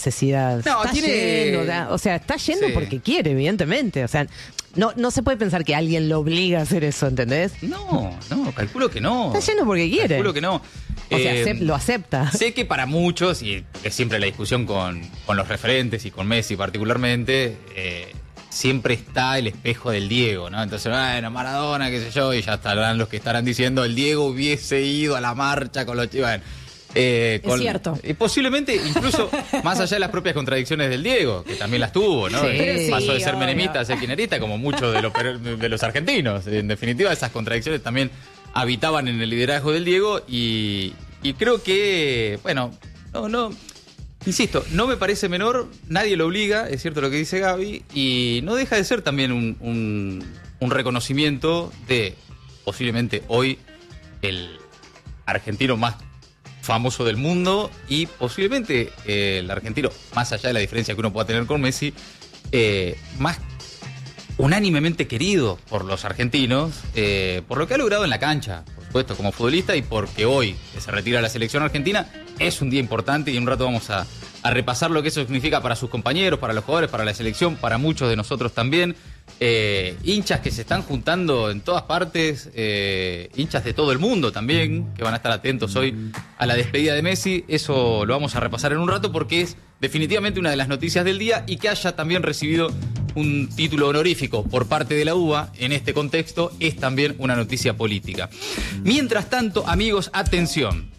necesidad. No, está tiene... yendo, o sea, está yendo Sí. porque quiere, evidentemente. O sea, no se puede pensar que alguien lo obliga a hacer eso, ¿entendés? No, calculo que no. Está yendo porque quiere. Calculo que no. O sea, lo acepta. Sé que para muchos, y es siempre la discusión con los referentes y con Messi particularmente, siempre está el espejo del Diego, ¿no? Entonces, bueno, Maradona, qué sé yo, y ya estarán los que estarán diciendo el Diego hubiese ido a la marcha con los chivos. Es cierto. Y posiblemente, incluso más allá de las propias contradicciones del Diego, que también las tuvo, ¿no? Sí, Pasó de ser obvio. menemista a ser kirchnerista, como muchos de los argentinos. En definitiva, esas contradicciones también habitaban en el liderazgo del Diego y creo que, bueno, no, insisto, no me parece menor, nadie lo obliga, es cierto lo que dice Gaby, y no deja de ser también un reconocimiento de posiblemente hoy el argentino más famoso del mundo y posiblemente el argentino, más allá de la diferencia que uno pueda tener con Messi, más unánimemente querido por los argentinos, por lo que ha logrado en la cancha, por supuesto, como futbolista, y porque hoy que se retira la selección argentina es un día importante y en un rato vamos a repasar lo que eso significa para sus compañeros, para los jugadores, para la selección, para muchos de nosotros también. Hinchas que se están juntando en todas partes, hinchas de todo el mundo también, que van a estar atentos hoy a la despedida de Messi. Eso lo vamos a repasar en un rato porque es definitivamente una de las noticias del día, y que haya también recibido un título honorífico por parte de la UBA en este contexto es también una noticia política. Mientras tanto, amigos, atención.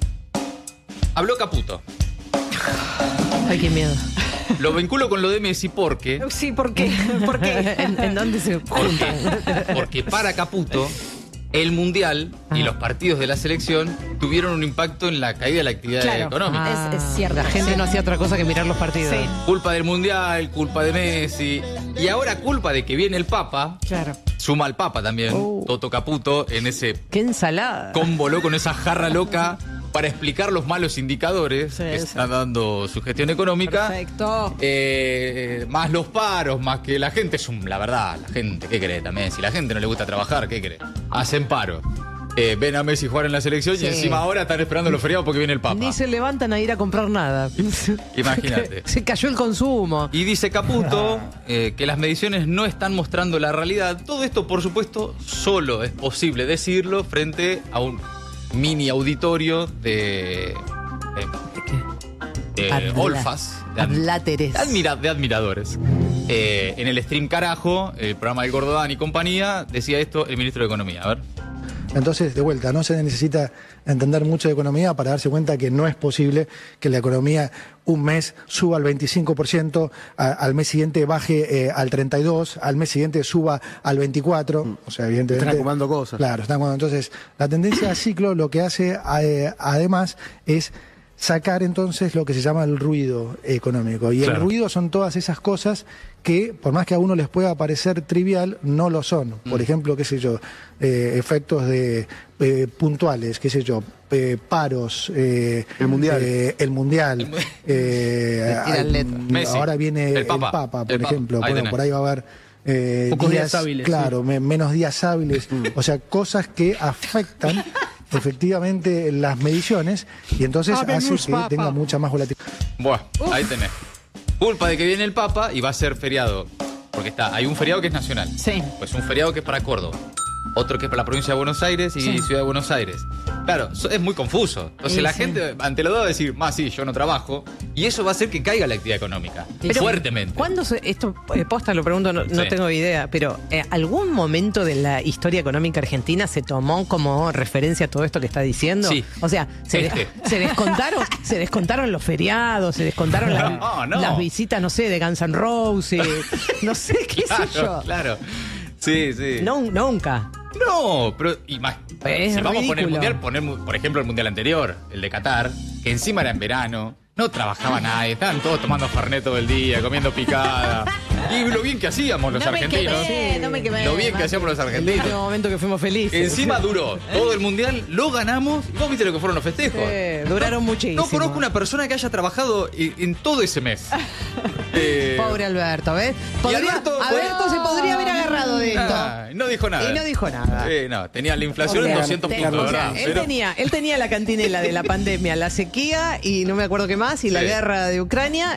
Habló Caputo. Ay, qué miedo. Lo vinculo con lo de Messi porque... Sí, ¿por qué? ¿Por qué? ¿En dónde se juntan? Porque para Caputo, el Mundial y los partidos de la selección tuvieron un impacto en la caída de la actividad Claro. económica. Es cierto. La gente no hacía otra cosa que mirar los partidos. Sí. Culpa del Mundial, culpa de Messi, y ahora culpa de que viene el Papa, Claro. suma al Papa también, Toto Caputo, en ese ¡Qué ensalada! combo loco, en esa jarra loca, para explicar los malos indicadores Sí, que sí. está dando su gestión económica. Perfecto. Más los paros, más que la gente, la verdad, la gente, ¿qué cree también? Si la gente no le gusta trabajar, ¿qué cree? Hacen paro. Ven a Messi jugar en la selección Sí. y encima ahora están esperando los feriados porque viene el Papa. Ni se levantan a ir a comprar nada. Imagínate. Se cayó el consumo. Y dice Caputo que las mediciones no están mostrando la realidad. Todo esto, por supuesto, solo es posible decirlo frente a un mini auditorio de olfas, Adláteres. de admiradores. En el stream Carajo, el programa del Gordo Dan y compañía, decía esto el ministro de Economía. A ver. Entonces, de vuelta, no se necesita entender mucho de economía para darse cuenta que no es posible que la economía un mes suba al 25%, al mes siguiente baje al 32%, al mes siguiente suba al 24%. O sea, evidentemente... Están acumulando cosas. Claro, están acumulando. Entonces, la tendencia a ciclo lo que hace además es sacar entonces lo que se llama el ruido económico. Y Claro. el ruido son todas esas cosas que, por más que a uno les pueda parecer trivial, no lo son. Por ejemplo, qué sé yo, efectos de puntuales, qué sé yo, paros, El Mundial. el Mundial. Messi, ahora viene el Papa, por el Papa. ejemplo. Ahí Bueno, tenés. por ahí va a haber Pocos días hábiles, claro, menos días hábiles, o sea, cosas que afectan efectivamente las mediciones y entonces hace que tenga mucha más volatilidad. Bueno, ahí tenés. Culpa de que viene el Papa y va a ser feriado. Porque hay un feriado que es nacional. Sí. Pues un feriado que es para Córdoba. Otro que es para la provincia de Buenos Aires y Sí. Ciudad de Buenos Aires. Claro, es muy confuso. Entonces Sí, la sí. gente ante lo dado va a decir, más sí, yo no trabajo. Y eso va a hacer que caiga la actividad económica. Pero, fuertemente. ¿Cuándo esto, posta lo pregunto, no Sí. tengo idea, pero ¿algún momento de la historia económica argentina se tomó como referencia a todo esto que está diciendo? Sí. O sea, se descontaron los feriados, se descontaron No. las visitas, no sé, de Guns N' Roses, no sé, qué sé yo. Claro. Sí, sí. No, nunca. No, pero Es si vamos a poner el ridículo. mundial, por ejemplo el mundial anterior, el de Qatar, que encima era en verano, no trabajaba nadie, estaban todos tomando fernet todo el día, comiendo picada. Y lo bien que hacíamos los argentinos. No me quemé. Lo bien que hacíamos los El argentinos. último momento que fuimos felices. Encima duró todo el mundial, lo ganamos. ¿Y vos viste lo que fueron los festejos? Duraron muchísimo. No conozco una persona que haya trabajado en todo ese mes. Pobre Alberto, ¿ves? Alberto se podría haber agarrado de esto. No dijo nada. Y no dijo nada. No, tenía la inflación en 200 puntos, O sea, ¿verdad? él tenía la cantinela de la pandemia, la sequía y no me acuerdo qué más, y la Sí. guerra de Ucrania,